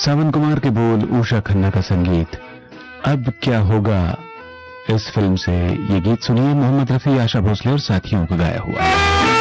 सावन कुमार के बोल, उषा खन्ना का संगीत। अब क्या होगा इस फिल्म से ये गीत सुनिए, मोहम्मद रफी, आशा भोसले और साथियों को गाया हुआ।